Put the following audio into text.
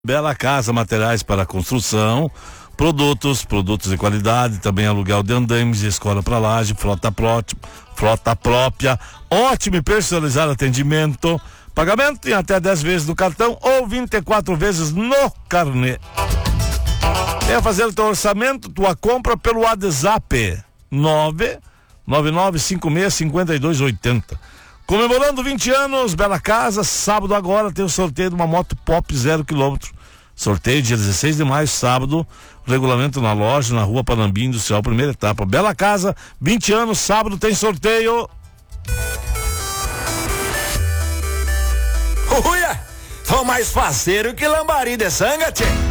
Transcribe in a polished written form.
Bela Casa, materiais para construção, produtos de qualidade, também aluguel de andames, escola para laje, frota própria, ótimo e personalizado atendimento, pagamento em até 10 vezes no cartão ou 24 vezes no carnê. Venha fazer o teu orçamento, tua compra pelo WhatsApp 999565280. Comemorando 20 anos, Bela Casa, sábado agora tem o sorteio de uma moto Pop 0 km. Sorteio dia 16 de maio, sábado, regulamento na loja, na rua Panambi Industrial, primeira etapa. Bela Casa, 20 anos, sábado tem sorteio. Uia, tô mais faceiro que lambari de sanga, tchê.